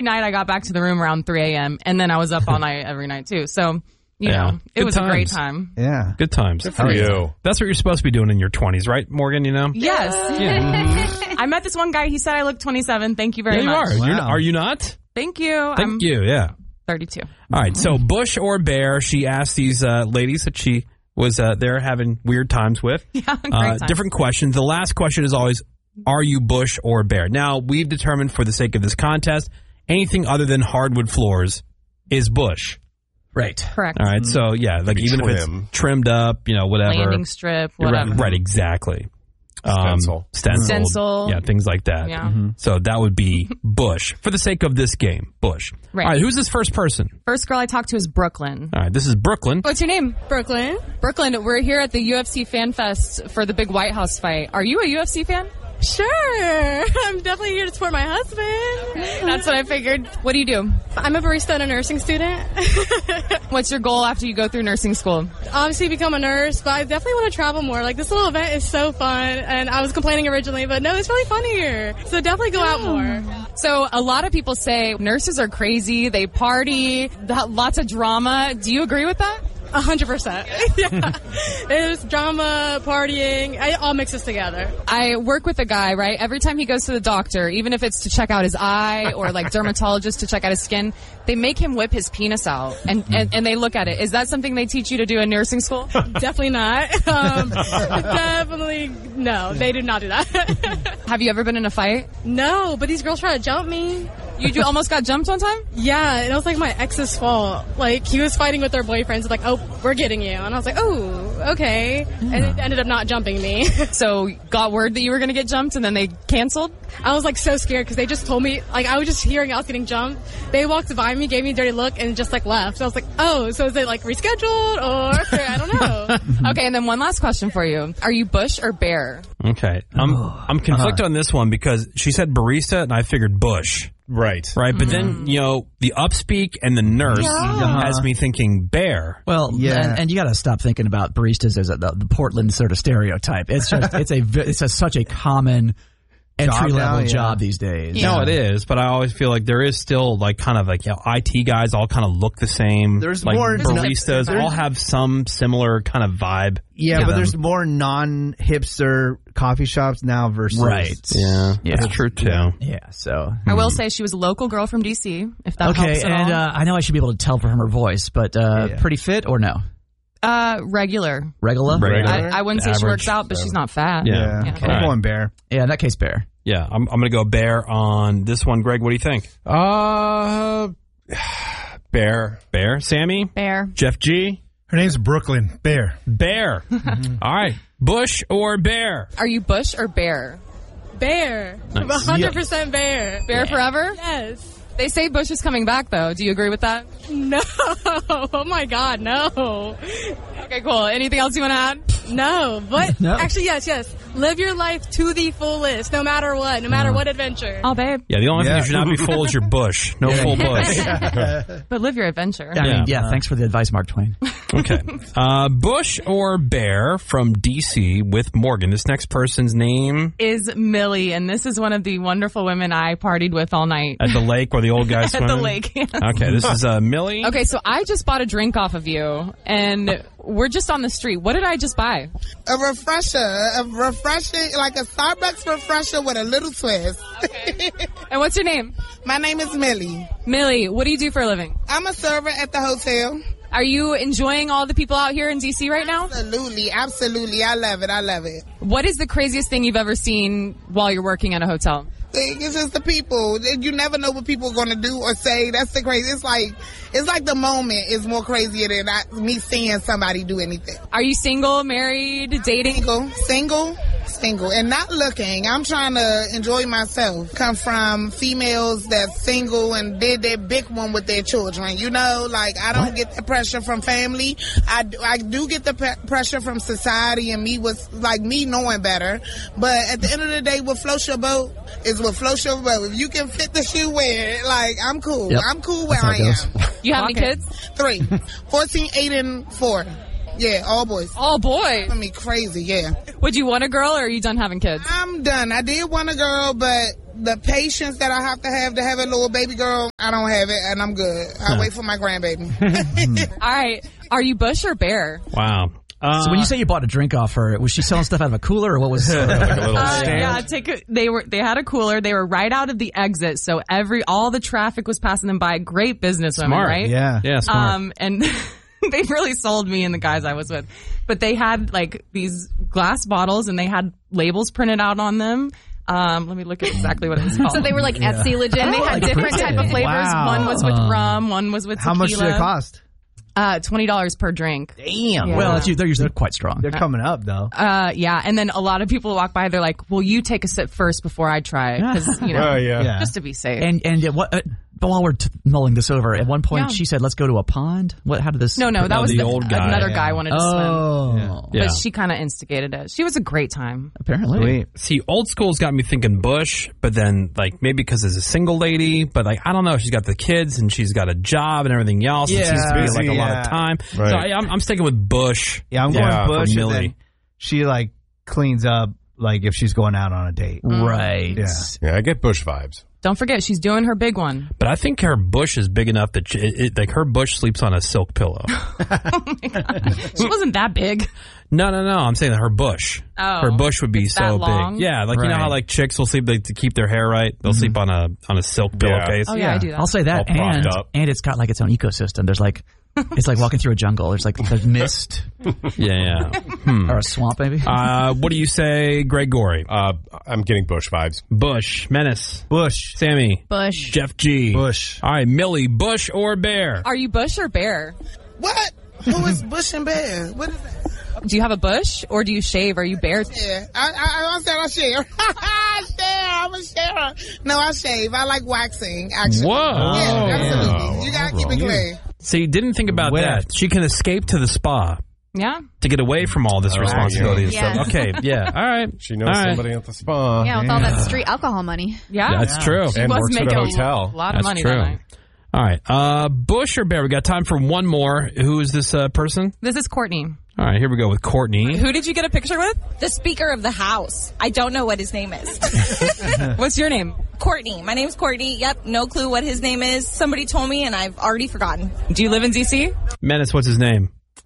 night I got back to the room around 3 a.m. and then I was up all night every night too. So, you know, it was a great time. Yeah. Good times. Good for you. That's what you're supposed to be doing in your 20s, right, Morgan, you know? Yes. Yeah. I met this one guy. He said I look 27. Thank you very you much. are. Wow. Are you not? Thank you. Thank you, yeah. 32. All right, so Bush or Bear, she asked these ladies that she was there having weird times with. Yeah, great times. Different questions. The last question is always, are you Bush or Bear? Now, we've determined for the sake of this contest, anything other than hardwood floors is Bush. Right. Correct. All right, so yeah, like even if it's trimmed up, you know, whatever. Landing strip, whatever. Right, exactly. Stencil. Yeah, things like that. Yeah. So that would be Bush. For the sake of this game, Bush. Right. All right, who's this first person? First girl I talked to is Brooklyn. All right, this is Brooklyn. What's your name? Brooklyn. Brooklyn, we're here at the UFC Fan Fest for the big White House fight. Are you a UFC fan? Sure. I'm definitely here to support my husband. That's what I figured. What do you do? I'm a barista and a nursing student. What's your goal after you go through nursing school? Obviously become a nurse, but I definitely want to travel more. Like, this little event is so fun, and I was complaining originally, but no, it's really fun here. So definitely go out more. So a lot of people say nurses are crazy, they party, lots of drama. Do you agree with that? 100%. Yeah. There's drama, partying, it all mixes together. I work with a guy, right? Every time he goes to the doctor, even if it's to check out his eye or like dermatologist to check out his skin, they make him whip his penis out and they look at it. Is that something they teach you to do in nursing school? Definitely not. Definitely no. They do not do that. Have you ever been in a fight? No, but these girls try to jump me. You almost got jumped one time? Yeah, and it was like my ex's fault. Like, he was fighting with their boyfriends, like, oh, we're getting you. And I was like, oh, okay. And it ended up not jumping me. So, got word that you were going to get jumped and then they canceled? I was like so scared because they just told me, like, I was just hearing I was getting jumped. They walked by me, gave me a dirty look, and just like left. So I was like, oh, so is it like rescheduled or I don't know. Okay, and then one last question for you. Are you Bush or Bear? Okay. I'm conflicted on this one because she said barista and I figured Bush. Right. But then, you know, the upspeak and the nurse has me thinking Bear. Well, yeah, and you got to stop thinking about baristas as the Portland sort of stereotype. It's just it's such a common entry-level job these days. Yeah. No, it is, but I always feel like there is still like kind of like, you know, IT guys all kind of look the same. There's like more baristas all have some similar kind of vibe. Yeah, but there's more non-hipster coffee shops now versus Yeah, that's true too. Yeah, so I will say she was a local girl from D.C., if that helps at and all. I know I should be able to tell from her voice, but pretty fit or no? Regular. Regular? I wouldn't say she works out, but she's not fat. Yeah. Okay. I'm going Bear. Yeah, in that case, Bear. Yeah, I'm going to go Bear on this one. Greg, what do you think? Bear. Bear. Sammy? Bear. Jeff G? Her name's Brooklyn. Bear. Bear. All right. Bush or Bear? Are you Bush or Bear? Bear. Nice. 100% Bear. Bear forever? Yes. They say Bush is coming back, though. Do you agree with that? No. Oh, my God, no. Okay, cool. Anything else you want to add? No, but No. actually, yes. Live your life to the fullest, no matter what, no matter what adventure. Oh, babe. Yeah, the only thing you should not be full is your bush. No full bush. But live your adventure. I mean, thanks for the advice, Mark Twain. Okay. Bush or Bear from D.C. with Morgan. This next person's name? Is Millie, and this is one of the wonderful women I partied with all night. At the lake where the old guys swim? At the lake, yes. Okay, this is Millie. Okay, so I just bought a drink off of you, and we're just on the street. What did I just buy? A refresher, like a Starbucks refresher with a little twist. Okay. And what's your name? My name is Millie. Millie, what do you do for a living? I'm a server at the hotel. Are you enjoying all the people out here in D.C. right now? Absolutely. I love it. What is the craziest thing you've ever seen while you're working at a hotel? It's just the people. You never know what people are going to do or say. That's the crazy. It's like the moment is more crazier than me seeing somebody do anything. Are you single, married, dating? Single, and not looking. I'm trying to enjoy myself. Come from females that's single and did their big one with their children. You know, like I don't get the pressure from family. I do get the pressure from society and me knowing better. But at the end of the day, what floats your boat is what floats your boat. If you can fit the shoe, wear it. Like I'm cool. Yep. I'm cool where I am. You have any kids? 3, 14, 8, and 4. Yeah, all boys. All boys? I mean, crazy, yeah. Would you want a girl or are you done having kids? I'm done. I did want a girl, but the patience that I have to have a little baby girl, I don't have it, and I'm good. I'll wait for my grandbaby. All right. Are you Bush or Bear? Wow. So when you say you bought a drink off her, was she selling stuff out of a cooler or what was? like a little Yeah, they had a cooler. They were right out of the exit, so all the traffic was passing them by. Great businesswomen, Smart. right? Yeah, smart. And they really sold me and the guys I was with. But they had like these glass bottles and they had labels printed out on them. Let me look at exactly what it was called. So they were like Etsy legit. And they had different type of flavors. Wow. One was with rum, one was with tequila. How much did it cost? $20 per drink. Damn. Yeah. Well, they're usually quite strong. They're coming up though. Yeah, and then a lot of people walk by. They're like, "Well, you take a sip first before I try," because yeah. just to be safe. And but while we're mulling this over, at one point Yeah. she said, "Let's go to a pond." How did this? No, that was the old guy. Another guy wanted to swim, Oh, Yeah. but she kind of instigated it. She was a great time. apparently. Sweet. See, old school's got me thinking Bush, but then like maybe because there's a single lady, but like I don't know, she's got the kids and she's got a job and everything else. It seems to be Busy, like a lot yeah. of time. Right. So I'm sticking with Bush. Yeah, I'm going for Bush, and Millie. then she like cleans up like if she's going out on a date. Right. Yeah. Yeah, I get Bush vibes. Don't forget, she's doing her big one. But I think her bush is big enough that like her bush sleeps on a silk pillow. She wasn't that big. No. I'm saying that her bush. Oh, Her bush would be it's so that long? big. Yeah, like you know how Right. like chicks will sleep like, to keep their hair right. They'll sleep on a silk pillowcase. Oh yeah, I do that. I'll say that, All propped up. and it's got like its own ecosystem. There's like, it's like walking through a jungle. There's mist Yeah. or a swamp, maybe. What do you say, Gregory? I'm getting Bush vibes. Bush, Menace, Bush. Sammy, Bush. Jeff G. Bush. All right, Millie, Bush or Bear? Are you Bush or Bear? What? Who is Bush and Bear? What is that? Do you have a bush or do you shave? Are you Bear? Yeah, I said I share. I share. I'm a sharer. No, I shave. I like waxing, actually. Whoa. Yeah, absolutely. You gotta keep it clean. See, didn't think about Wet. that. She can escape to the spa Yeah. to get away from all this responsibility and yeah. stuff. Okay, yeah, all right. She knows All right. somebody at the spa. Yeah, with all that street alcohol money. Yeah. That's true. She And was works at a making hotel. a lot of That's money true. that night. All right, Bush or Bear? We got time for one more. Who is this person? This is Courtney. All right, here we go with Courtney. Who did you get a picture with? The Speaker of the House. I don't know what his name is. What's your name? Courtney. My name's Courtney. Yep, no clue what his name is. Somebody told me and I've already forgotten. Do you live in DC? Menace, what's his name?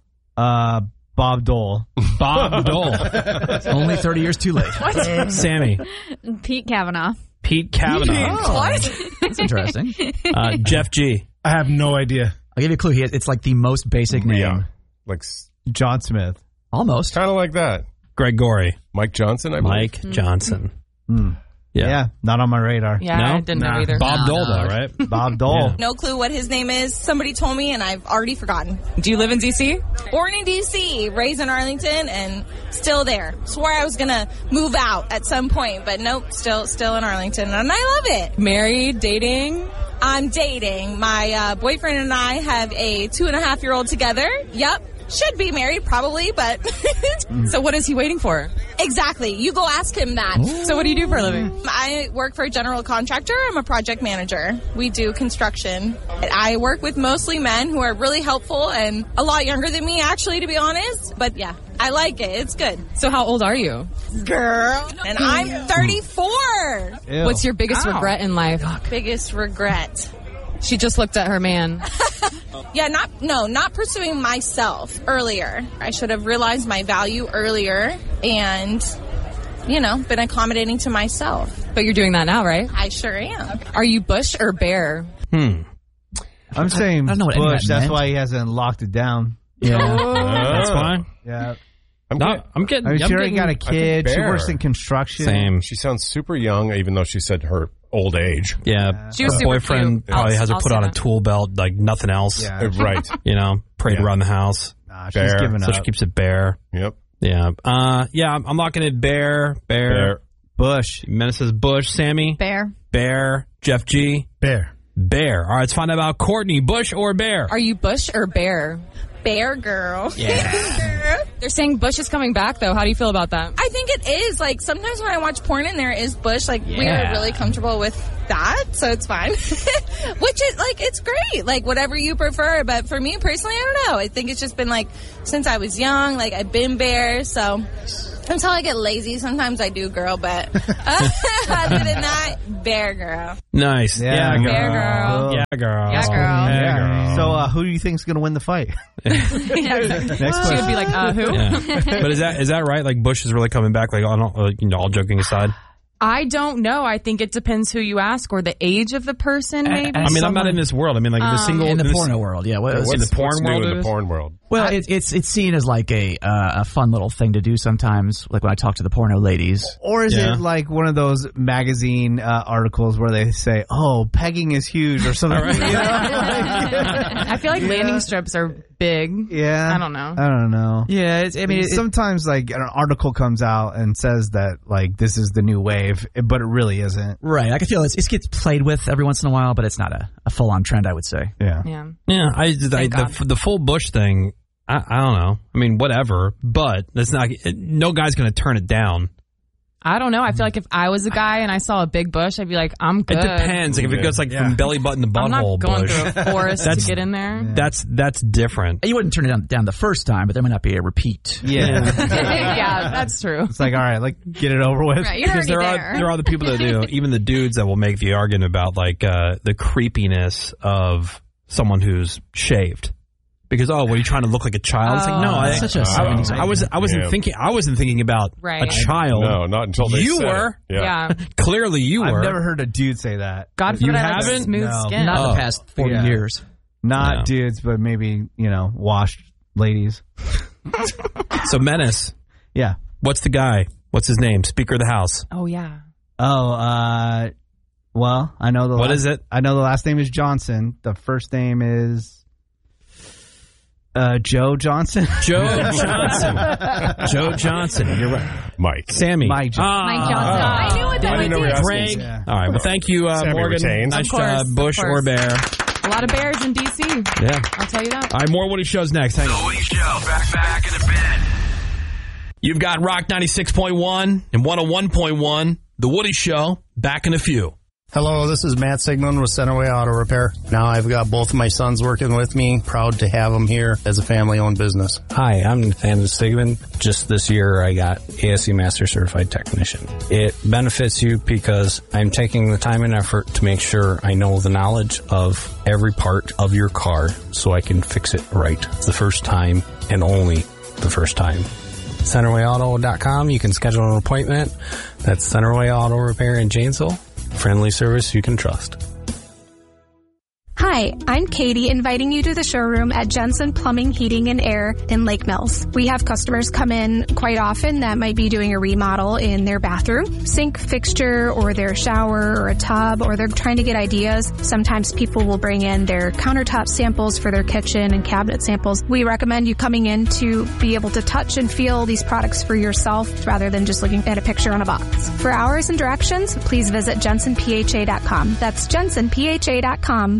Bob Dole. Bob Dole. Only 30 years too late. Sammy. Pete Kavanaugh. Pete Kavanaugh. What? That's interesting. Jeff G. I have no idea. I'll give you a clue. It's like the most basic name. Yeah. Like, John Smith. Almost. kind of like that. Gregory. Mike Johnson, I believe. Mike Johnson. Yeah, not on my radar. Yeah, No? I didn't know either. Bob Dole, though, right? Bob Dole. No clue what his name is. Somebody told me and I've already forgotten. Do you live in DC? Born in D.C., raised in Arlington, and still there. Swore I was gonna move out at some point, but nope, still in Arlington, and I love it. Married, dating? I'm dating. My boyfriend and I have a 2.5-year-old together. Yep. Should be married, probably, but So what is he waiting for? exactly. You go ask him that. So what do you do for a living? I work for a general contractor. I'm a project manager. We do construction. I work with mostly men who are really helpful and a lot younger than me, actually, to be honest. But yeah, I like it. It's good. So how old are you? Girl. And I'm 34. Ew. What's your biggest regret in life? Biggest regret. She just looked at her man. Yeah, not pursuing myself earlier. I should have realized my value earlier and, been accommodating to myself. But you're doing that now, right? I sure am. Are you Bush or Bear? I'm saying I don't know what any of Bush. that That's meant. why he hasn't locked it down. Yeah. That's fine. Yeah. I'm No, getting- I'm getting. I mean, I'm she already getting- got a kid. She Bear. works in construction. Same. She sounds super young, even though she said her old age. Yeah. She was her super boyfriend cute. probably has her I'll put say on a that. tool belt like nothing else. Yeah. Right. Parade Yeah. around the house. Nah, she's Bear. giving So up. she keeps it bare. Yep. Yeah. I'm locking it Bear. Bush. Menace says Bush. Sammy. Bear. Bear. Jeff G. Bear. Bear. All right, let's find out about Courtney. Bush or Bear? Are you Bush or Bear? Bear girl. They're saying Bush is coming back, though. How do you feel about that? I think it is. Like, sometimes when I watch porn and there is Bush, like, Yeah. we're really comfortable with that, so it's fine. Which is, like, it's great. Like, whatever you prefer. But for me personally, I don't know. I think it's just been, like, since I was young, like, I've been Bear, so Until I get lazy. Sometimes I do, girl, but other than that, bear girl. Nice. Yeah, girl. Bear girl. Yeah, girl. Yeah, girl. Yeah, girl. So, who do you think is going to win the fight? Next She would be like, who? Yeah. But is that right? Like Bush is really coming back? Like, all joking aside. I don't know. I think it depends who you ask or the age of the person, maybe. I mean, I'm not in this world. I mean, like the single in the porno world. Yeah, What's in the porn new world. in the porn world? Well, it's seen as like a fun little thing to do sometimes. Like when I talk to the porno ladies. Or is it like one of those magazine articles where they say, "Oh, pegging is huge" or something? Right. You know? I feel like landing strips are big. Yeah, I don't know. I don't know. Yeah, sometimes like an article comes out and says that like this is the new wave, but it really isn't. Right. I can feel it gets played with every once in a while, but it's not a full on trend, I would say. Yeah. Yeah. Yeah. The full Bush thing. I don't know. I mean, whatever. But that's not. No guy's going to turn it down. I don't know. I feel like if I was a guy and I saw a big bush, I'd be like, I'm good. It depends. Like if it goes like from belly button to butthole, I'm not going Bush. through a forest to get in there. Yeah. That's different. You wouldn't turn it down the first time, but there might not be a repeat. Yeah. Yeah, that's true. It's like, all right, like get it over with. Right, you're Because already there are the people that do, even the dudes that will make the argument about like the creepiness of someone who's shaved. Because what are you trying to look like a child? It's like, no, I wasn't thinking about a child. No, not until they you said were. It. Yeah. Clearly you were. I've never heard a dude say that. God You forbid I like haven't? smooth No. skin. Not the past 40 years. Not dudes, but maybe, washed ladies. So Menace, Yeah. what's the guy? What's his name? Speaker of the House. Oh, yeah. Oh, well, I know the What is it? I know the last name is Johnson. The first name is Joe Johnson. Joe Johnson. Joe Johnson. You're right. Mike. Sammy. Mike Johnson. Mike Johnson. I knew what that I didn't know we were was. asking. Greg. Yeah. All right. Well, thank you, Sammy Morgan. retains. Nice Of course, job, Bush of course. or Bear. A lot of bears in D.C. Yeah. I'll tell you that. All right, more Woody Shows next. Hang on. The Woody Show, back in a bit. You've got Rock 96.1 and 101.1. The Woody Show, back in a few. Hello, this is Matt Sigmund with Centerway Auto Repair. Now I've got both of my sons working with me. Proud to have them here as a family-owned business. Hi, I'm Nathaniel Sigmund. Just this year I got ASE Master Certified Technician. It benefits you because I'm taking the time and effort to make sure I know the knowledge of every part of your car so I can fix it right the first time and only the first time. CenterwayAuto.com, you can schedule an appointment. That's Centerway Auto Repair in Janesville. Friendly service you can trust. Hi, I'm Katie, inviting you to the showroom at Jensen Plumbing, Heating, and Air in Lake Mills. We have customers come in quite often that might be doing a remodel in their bathroom, sink fixture, or their shower, or a tub, or they're trying to get ideas. Sometimes people will bring in their countertop samples for their kitchen and cabinet samples. We recommend you coming in to be able to touch and feel these products for yourself rather than just looking at a picture on a box. For hours and directions, please visit jensenpha.com. That's jensenpha.com.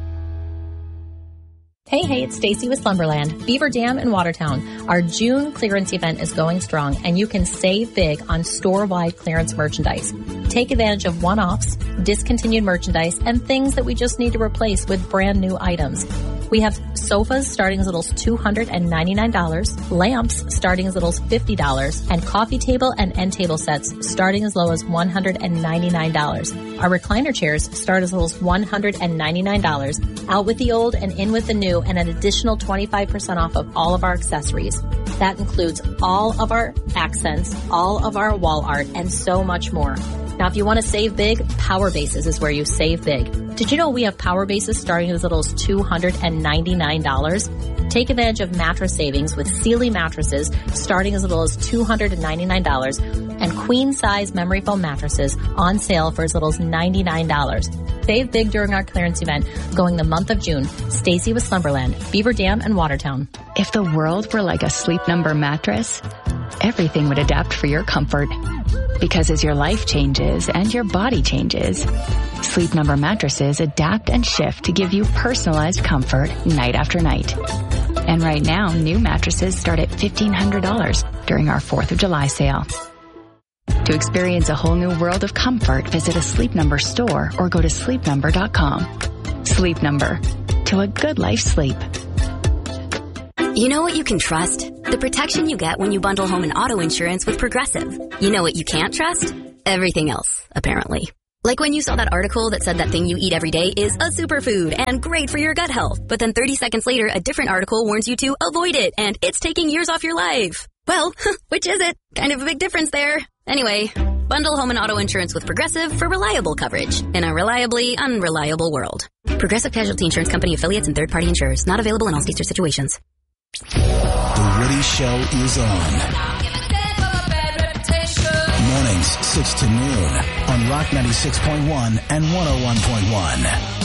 Hey, it's Stacy with Slumberland, Beaver Dam in Watertown. Our June clearance event is going strong, and you can save big on store-wide clearance merchandise. Take advantage of one-offs, discontinued merchandise, and things that we just need to replace with brand new items. We have sofas starting as little as $299, lamps starting as little as $50, and coffee table and end table sets starting as low as $199. Our recliner chairs start as little as $199. Out with the old and in with the new, and an additional 25% off of all of our accessories. That includes all of our accents, all of our wall art, and so much more. Now, if you want to save big, Power Bases is where you save big. Did you know we have Power Bases starting as little as $299? Take advantage of mattress savings with Sealy mattresses starting as little as $299 and queen-size memory foam mattresses on sale for as little as $99. Save big during our clearance event going the month of June. Stacy with Slumberland, Beaver Dam, and Watertown. If the world were like a Sleep Number mattress, everything would adapt for your comfort. Because as your life changes and your body changes, Sleep Number mattresses adapt and shift to give you personalized comfort night after night. And right now, new mattresses start at $1,500 during our 4th of July sale. To experience a whole new world of comfort, visit a Sleep Number store or go to sleepnumber.com. Sleep Number. To a good life sleep. You know what you can trust? The protection you get when you bundle home and auto insurance with Progressive. You know what you can't trust? Everything else, apparently. Like when you saw that article that said that thing you eat every day is a superfood and great for your gut health. But then 30 seconds later, a different article warns you to avoid it and it's taking years off your life. Well, which is it? Kind of a big difference there. Anyway, bundle home and auto insurance with Progressive for reliable coverage in a reliably unreliable world. Progressive Casualty Insurance Company affiliates and third-party insurers. Not available in all states or situations. The Woody Show is on. Mornings 6 to noon on Rock 96.1 and 101.1.